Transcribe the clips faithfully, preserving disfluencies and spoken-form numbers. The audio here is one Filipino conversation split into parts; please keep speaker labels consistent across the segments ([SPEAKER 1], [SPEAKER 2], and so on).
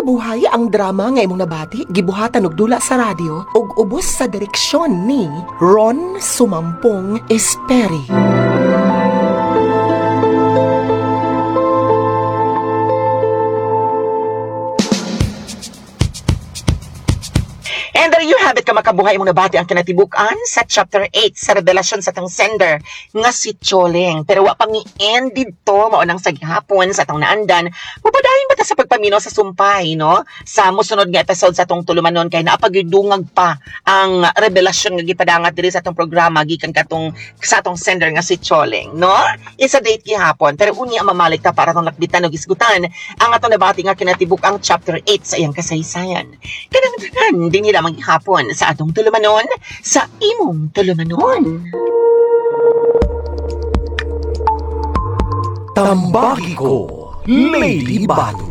[SPEAKER 1] Makabuhay ang drama nga imong nabati, gibuhatan og dula sa radyo ug ubos sa direksyon ni Ron Sumampong Esperi.
[SPEAKER 2] And there you have it, kamakabuhay mong nabati ang kinatibukan sa chapter eight sa revelasyon sa tang sender nga si Choleng. Pero wa pa mi-end dito, maunang sa gihapon sa tang naandan, mapadayon ba ta sa pagpaminaw sa sumpay, no? Sa musunod nga episode sa tong tulumanon kay naapagidungag pa ang revelasyon nga gipadangat diri sa tong programa gikan katong sa tong sender nga si Choleng, no? Isa date gihapon, pero unya mamalik ta para tong lakbitan og isgutan ang atong nabati nga kinatibuk-ang chapter eight sa iyang kasaysayan. Kanang din nila hapon sa atong tulumanon sa imong tulumanon.
[SPEAKER 3] Tambaki ko, Lady Batot.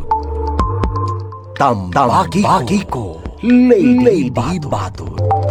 [SPEAKER 3] Tambaki ko, Lady Batot.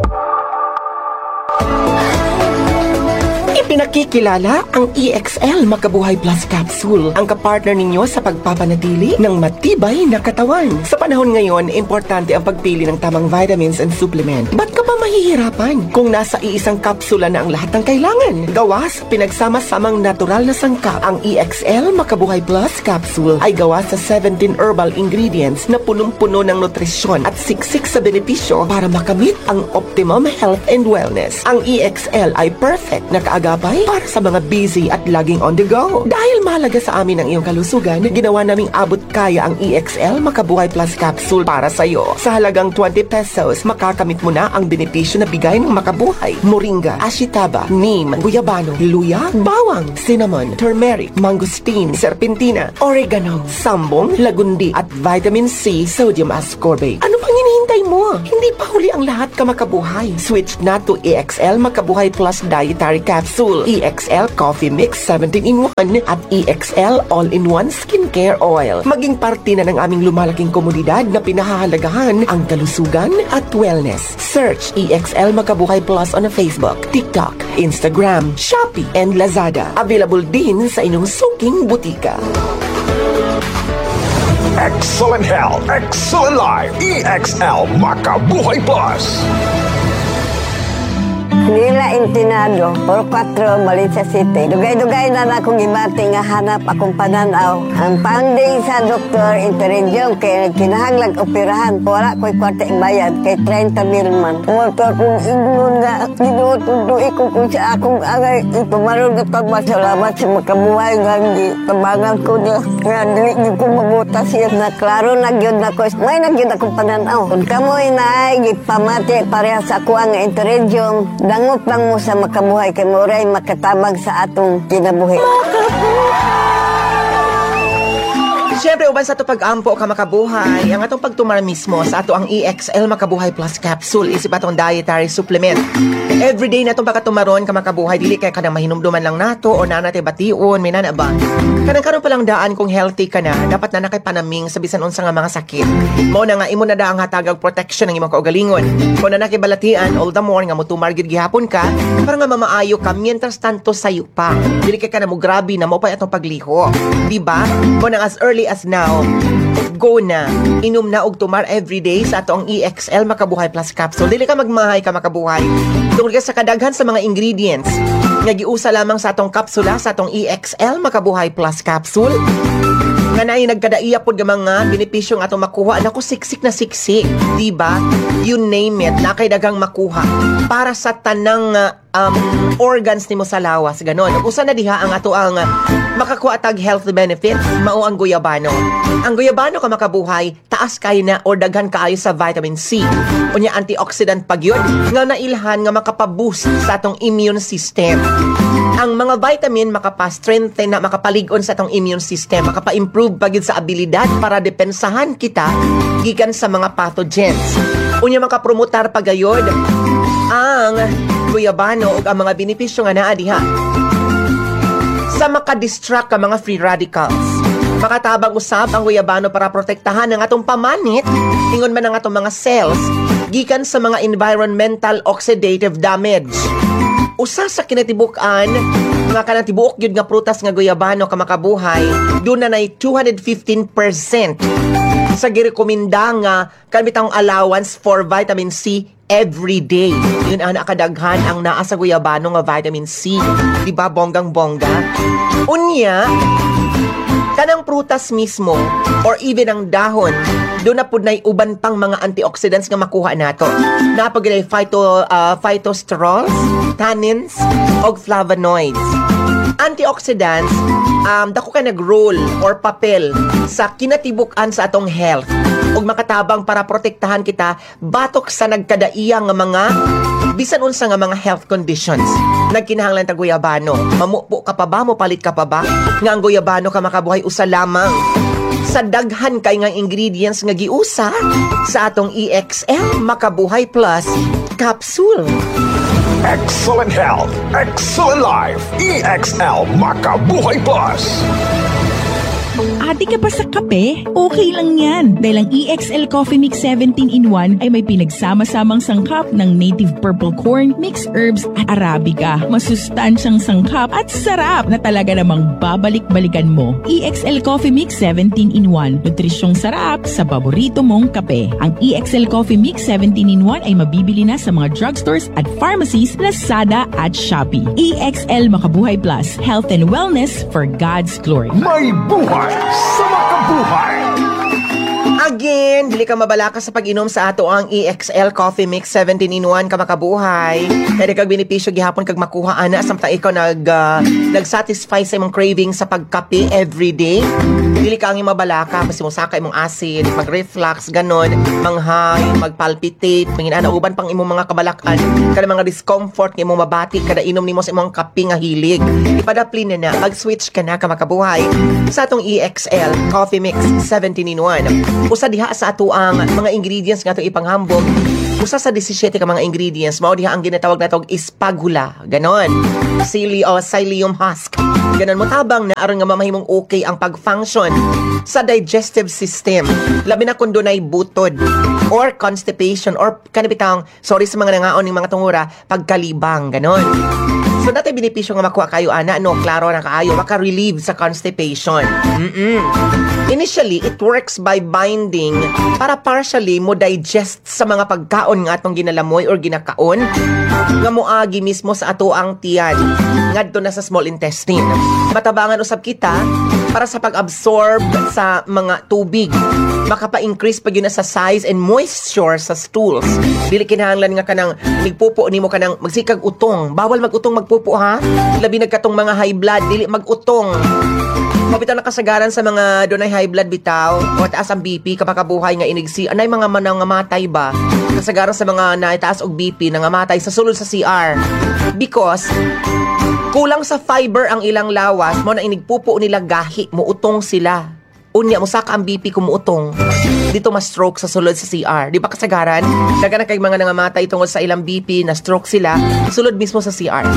[SPEAKER 1] Pinakikilala ang E X L Makabuhay Plus Capsule, ang kapartner ninyo sa pagpapanatili ng matibay na katawan. Sa panahon ngayon, importante ang pagpili ng tamang vitamins and supplement. Ba't ka ba mahihirapan kung nasa iisang kapsula na ang lahat ng kailangan? Gawa sa pinagsama-samang natural na sangkap, ang E X L Makabuhay Plus Capsule ay gawa sa seventeen herbal ingredients na punong-puno ng nutrisyon at siksik sa benepisyo para makamit ang optimum health and wellness. Ang E X L ay perfect na kaagapay para sa mga busy at laging on the go. Dahil mahalaga sa amin ang iyong kalusugan, ginawa naming abot kaya ang E X L Makabuhay Plus Capsule para sa iyo. Sa halagang twenty pesos, makakamit mo na ang benepisyo na bigay ng Makabuhay: moringa, ashitaba, neem, guyabano, luya, bawang, cinnamon, turmeric, mangosteen, serpentina, oregano, sambong, lagundi, at vitamin C sodium ascorbate. Ano pang hinihintay mo? Hindi pa huli ang lahat, ka Makabuhay. Switch na to E X L Makabuhay Plus Dietary Capsule, E X L Coffee Mix seventeen in one at E X L All-in-One Skincare Oil. Maging parte na ng aming lumalaking komunidad na pinahahalagahan ang kalusugan at wellness. Search E X L Makabuhay Plus on Facebook, TikTok, Instagram, Shopee, and Lazada. Available din sa inyong suking butika.
[SPEAKER 3] Excellent health, excellent life, E X L Makabuhay Plus.
[SPEAKER 4] Nila Intinado, Puro Cuatro, Malaysia City. Dugay-dugay na na akong ibati nga hanap akong pananaw. Ang panding sa doktor Interidium kay kinahanglag operahan. Wala ko'y kwarta bayad kay thirty mil man. Motor kong ingon nga, ginutundo ko kung sa akong angay. Itumarong na pagmasalamat sa Makabuhay nga tabangan ko na nga dili ko mabuta siya na klaro na gyud na ko. May na gyud akong pananaw. Kung kamoy na ay gipamati pareha sa ako ang Interidium, dangop lang mo sa Makabuhay kay moray makatabang sa atong kinabuhi.
[SPEAKER 2] Siyempre, uban sa ito pag-ampo ka Makabuhay, ang atong pagtumar mismo sa ato ang E X L Makabuhay Plus Capsule, isip atong dietary supplement. Everyday na itong pagkatumaron ka Makabuhay, dili kaya ka nang mahinumduman lang nato o nanate bation, may nana ba? Kanang karon palang daan kung healthy ka na, dapat na nakay panaming sa bisan unsa nga mga sakit. Mao na nga imo na daang hatagag protection ng imong kaugalingon. Kung na nakibalatian, all the more nga mutumar gid gihapon ka, para nga mamaayo ka mientras tanto sayo pa. Dili kay ka na mo grabe na mo pa atong pagliho. Di ba? Kung na as early as now, go na. Inom na og tumar everyday sa atong E X L Makabuhay Plus Capsule. Dili ka magmahay ka Makabuhay. Tungkol ka sa kadaghan sa mga ingredients nga giusa lamang sa atong kapsula sa atong E X L Makabuhay Plus Capsule. Nga na nagkadaiya pod nga mga benepisyo nga atong makuha. Naku, siksik na siksik, di ba? You name it, na kay dagang makuha para sa tanang um, organs nimo sa lawas, ganon. Usa na diha ang ato ang uh, makakuha tag health benefits, mao ang guyabano. Ang guyabano ka Makabuhay, taas kay na or daghan kaayo sa vitamin C. Unya antioxidant pag yun, nga nailhan nga makapaboost sa atong immune system. Ang mga vitamin makapa-strengthen na makapaligon sa atong immune system, makapa-improve pagid sa abilidad para depensahan kita gikan sa mga pathogens. Unya makapromotar pagayod ang guyabano ug ang mga benepisyo nga naa diha sa maka-distract ka mga free radicals. Makatabang usab ang guyabano para protektahan ang atong pamanit, ingon man ang atong mga cells gikan sa mga environmental oxidative damage. usa sa kinatibukan nga kanang tibuok gyud nga prutas nga guyabano ka makabuhay, doon na nay two hundred fifteen percent sa girekomenda nga kanbitang allowance for vitamin C every day. Yun ang nakadaghan ang naa sa guyabano nga vitamin C. Diba, bonggang-bongga? Unya, kanang prutas mismo or even ang dahon, doon na pud nay uban pang mga antioxidants nga makuha nato. Napagilay phyto uh, phytosterols, tannins og flavonoids. Antioxidants, um, dako ka nag-role or papel sa kinatibuk-an sa atong health ug makatabang para protektahan kita batok sa nagkadaiyang nga mga bisan unsa nga mga health conditions. Nagkinahanglan ta guyabano. Mamupo ka pa ba? Mopalit ka pa ba? Nga ang guyabano ka makabuhay usa lamang sa daghan kay nga ingredients nga giusa sa atong E X L Makabuhay Plus capsule.
[SPEAKER 3] Excellent health, excellent life. E X L Makabuhay Plus.
[SPEAKER 5] Adi ka pa sa kape? Okay lang yan. Dahil ang E X L Coffee Mix seventeen in one ay may pinagsama-samang sangkap ng native purple corn, mixed herbs at Arabica. Masustansyang sangkap at sarap na talaga namang babalik-balikan mo. E X L Coffee Mix seventeen in one. Nutrisyong sarap sa paborito mong kape. Ang E X L Coffee Mix seventeen in one ay mabibili na sa mga drugstores at pharmacies, Lazada at Shopee. E X L Makabuhay Plus. Health and wellness for God's glory.
[SPEAKER 3] May buhay sa makabuhay.
[SPEAKER 2] Again, dili ka mabalaka sa pag-inom sa ato ang E X L Coffee Mix seventeen in one ka makabuhay. Dili kag benepisyo gihapon kag makuha ana samtang ikaw nag uh, nag-satisfy sa imong craving sa pagkape every day. Dili ka ang mabalaka basta mo saka imong acid, mag-reflux ganon, manghay, magpalpitate, mangin ana uban pang imong mga kabalakan, kada mga discomfort nga imong mabati kada inom nimo sa imong kape nga hilig. Ipadapli na na, mag-switch ka na ka makabuhay sa atong E X L Coffee Mix seventeen in one. Usa diha sa ato ang mga ingredients nga atong ipanghambog. Usa sa seventeen ka mga ingredients mao diha ang ginatawag natog espagula. Ganon. Psyllium o psyllium husk. Ganon mo tabang na aron nga mamahimong okay ang pag-function sa digestive system. Labi na kung dunay butod or constipation or kanibitang sorry sa mga nangaon ng mga tungura pagkalibang. Ganon. So, natin benepisyo nga makuha kayo, ana, no? Klaro na kaayo, maka-relieve sa constipation. Mm-mm. Initially, it works by binding para partially mo digest sa mga pagkaon nga atong ginalamoy or ginakaon nga moagi mismo sa ato ang tiyan ngadto na sa small intestine. Matabangan usab kita para sa pag-absorb sa mga tubig. Makapa-increase pa yun na sa size and moisture sa stools. Dili kinahanglan nga kanang nigpupo nimo kanang magsikag utong. Bawal mag-utong magpupo ha. Labi nagkatong mga high blood, dili mag-utong. Mabitaw na kasagaran sa mga dunay high blood bitaw o taas ang B P kapakabuhay nga inigsi. Anay mga manang matay ba? Kasagaran sa mga naitaas og B P nga matay sa sulod sa C R. Because kulang sa fiber ang ilang lawas, mo na inigpupo nila gahi, muutong sila. Unya, musaka ang B P kumuutong. Dito ma-stroke sa sulod sa C R. Di ba kasagaran? Daga na kay mga nangamatay tungod sa ilang B P, na-stroke sila, sulod mismo sa C R.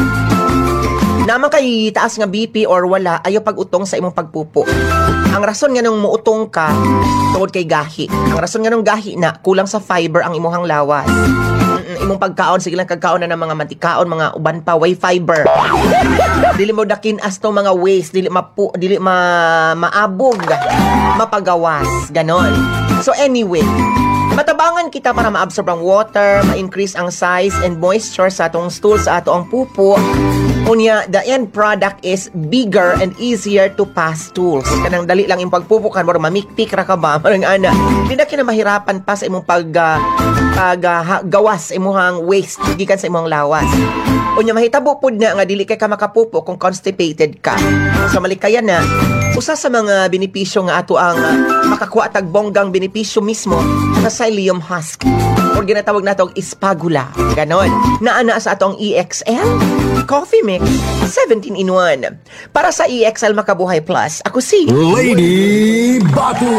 [SPEAKER 2] Naman kay taas nga B P or wala, ayaw pag-utong sa imong pagpupo. Ang rason nga nung muutong ka, tungod kay gahi. Ang rason nga nung gahi na, kulang sa fiber ang imuhang lawas. Mm-mm, imong pagkaon, sige lang kagkaon na ng mga mantikaon, mga uban pa, way fiber. Dili mo dakin as tong mga waste, dili mapu, dili ma maabog, mapagawas, ganon. So anyway, matabangan kita para ma-absorb ang water, ma-increase ang size and moisture sa atong stool, sa ato ang pupo. Unya, the end product is bigger and easier to pass stools. Kanang dali lang yung pagpupukan, moro mamikpik ra ka ba? Marang ana, hindi na kinamahirapan pa sa imong pag, uh, pag uh, ha, gawas, imong waste, gikan sa imong lawas. Unya, mahitabo pud na nga dili kay ka makapupo kung constipated ka. So malikayan na, usa sa mga benepisyo nga ato ang uh, makakuha tag bonggang benepisyo mismo sa psyllium husk or ginatawag natong espagula. Ganon. Naana sa atong E X L Coffee Mix seventeen in one. Para sa E X L Makabuhay Plus, ako si
[SPEAKER 3] Lady Batu.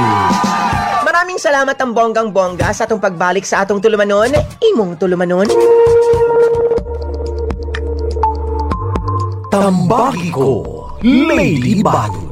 [SPEAKER 2] Maraming salamat ang bonggang-bongga sa atong pagbalik sa atong tulumanon. Imong tulumanon.
[SPEAKER 3] Tambaki ko, Lady Batu.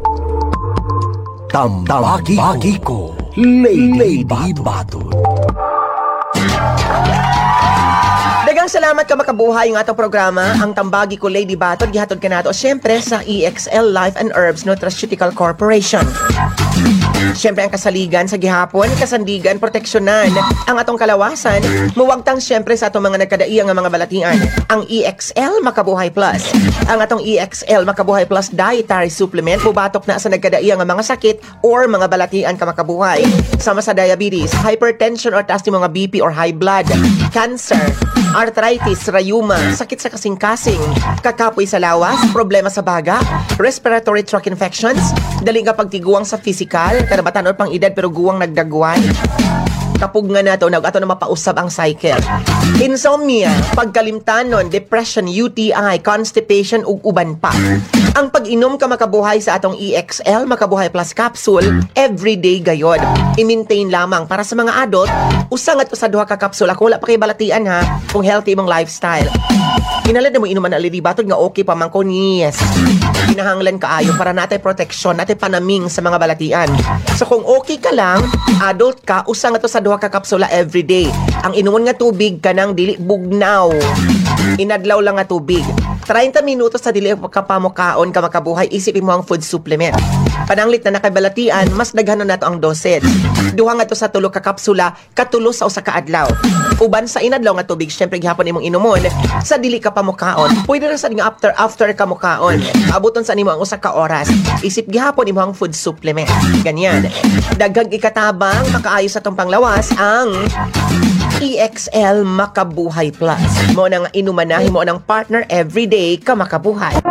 [SPEAKER 3] Tambaki ko, Lady Batu.
[SPEAKER 2] Dagang Daghang salamat ka makabuhay ng atong programa. Ang tambagi ko Lady Batod gihatod ka nato syempre sa E X L Life and Herbs Nutraceutical Corporation. Siyempre ang kasaligan sa gihapon, kasandigan, proteksyonan ang atong kalawasan, muwagtang siyempre sa atong mga nagkadaiyang nga mga balatian. Ang E X L Makabuhay Plus. Ang atong E X L Makabuhay Plus Dietary Supplement bubatok na sa nagkadaiyang nga mga sakit or mga balatian ka makabuhay. Sama sa diabetes, hypertension or taas ni mga B P or high blood, cancer, arthritis, rayuma, sakit sa kasing-kasing, kakapoy sa lawas, problema sa baga, respiratory tract infections, daling ka pagtiguang sa physical, kanabatan or pang edad pero guwang nagdagwan, kapug nga nato, nag ato na mapausab ang cycle. Insomnia, pagkalimtanon, depression, U T I, constipation, ug uban pa. Ang pag-inom ka makabuhay sa atong E X L Makabuhay Plus Capsule, everyday gayod. I-maintain lamang para sa mga adult, usang at usa duha ka kapsula. Kung wala pa kay balatian ha, kung healthy mong lifestyle. Kinalad na mo inuman na Lady Batod nga okay pa man ko, yes. Kinahanglan kaayo para natay proteksyon, natay panaming sa mga balatian. So kung okay ka lang, adult ka, usang ato sa duha ka kapsula everyday. Ang inuman nga tubig kanang dili bugnaw. Inadlaw lang nga tubig. thirty minutos sa dili kapamukaon ka makabuhay, isipin mo ang food supplement. Pananglit na nakabalatian, mas daghanon nato ang dosage. Duha nga to sa tulo ka kapsula, katulo sa usa ka adlaw. Uban sa inadlaw nga tubig, syempre gihapon imong inumon sa dili ka pamukaon. Pwede ra sa nga after after ka mukaon. Abuton sa nimo ang usa ka oras. Isip gihapon imo ang food supplement. Ganyan. Daghang ikatabang makaayo sa tong panglawas ang E X L Makabuhay Plus. Mo nang inuman na mo ng partner everyday ka makabuhay.